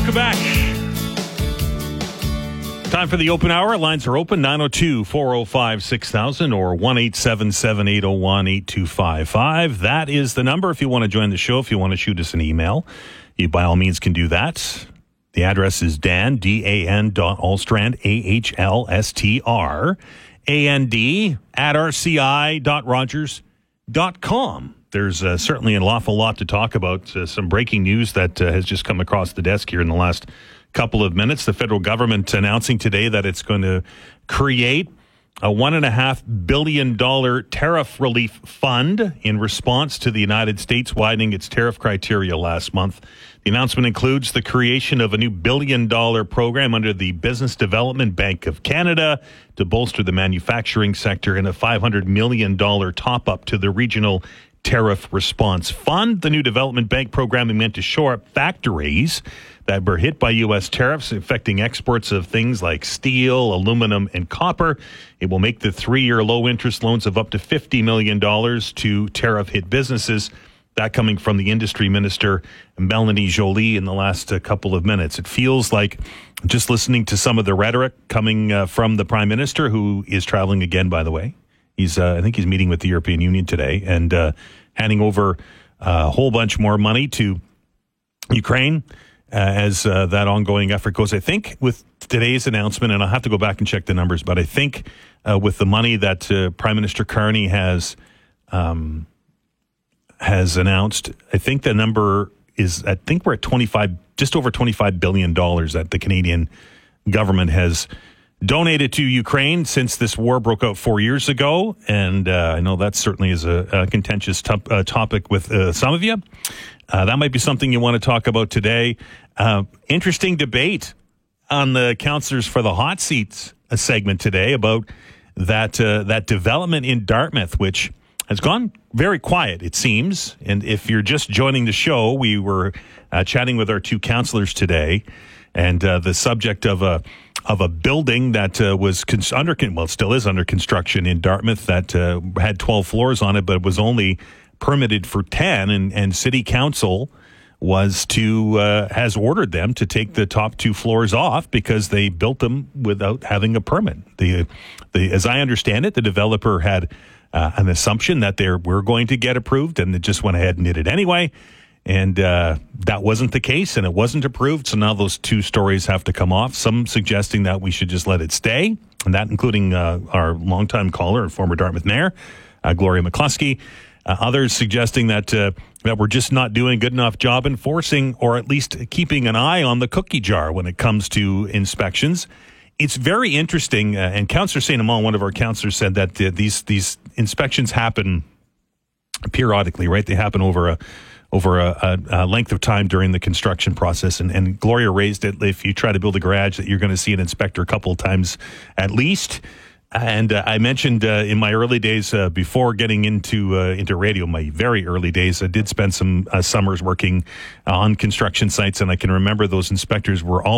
Welcome back. Time for the open hour. Lines are open, 902-405-6000 or 1-877-801-8255. That is the number if you want to join the show. If you want to shoot us an email, you by all means can do that. The address is Dan, Dan.Ahlstrand, AHLSTR, AND, @RCI.Rogers.com. There's certainly an awful lot to talk about. Some breaking news that has just come across the desk here in the last couple of minutes. The federal government announcing today that it's going to create a $1.5 billion tariff relief fund in response to the United States widening its tariff criteria last month. The announcement includes the creation of a new $1 billion program under the Business Development Bank of Canada to bolster the manufacturing sector and a $500 million top-up to the regional Tariff Response Fund. The new development bank program is meant to shore up factories that were hit by U.S. tariffs affecting exports of things like steel, aluminum, and copper. It will make the 3-year low-interest loans of up to $50 million to tariff-hit businesses. That coming from the industry minister, Melanie Joly, in the last couple of minutes. It feels like, just listening to some of the rhetoric coming from the Prime Minister, who is traveling again, by the way. I think he's meeting with the European Union today and handing over a whole bunch more money to Ukraine as that ongoing effort goes. I think with today's announcement, and I'll have to go back and check the numbers, but I think with the money that Prime Minister Carney has announced, I think the number is, I think we're at just over $25 billion that the Canadian government has donated to Ukraine since this war broke out 4 years ago. And I know that certainly is a contentious topic with some of you. That might be something you want to talk about today. Interesting debate on the Councillors for the Hot Seats segment today about that development in Dartmouth, which has gone very quiet, it seems. And if you're just joining the show, we were chatting with our two councillors today, and the subject of a building that was still is under construction in Dartmouth that had 12 floors on it, but was only permitted for 10, and City Council has ordered them to take the top 2 floors off because they built them without having a permit. As I understand it, the developer had an assumption that they were going to get approved, and it just went ahead and did it anyway. And that wasn't the case, and it wasn't approved. So now those 2 stories have to come off. Some suggesting that we should just let it stay, and that including our longtime caller and former Dartmouth Mayor, Gloria McCluskey. Others suggesting that we're just not doing a good enough job enforcing, or at least keeping an eye on the cookie jar when it comes to inspections. It's very interesting, and Councillor St. Amand, one of our councillors, said that these inspections happen periodically, right? They happen over a length of time during the construction process. And Gloria raised it, if you try to build a garage, that you're going to see an inspector a couple of times at least. And I mentioned in my early days, before getting into radio, my very early days, I did spend some summers working on construction sites, and I can remember those inspectors were all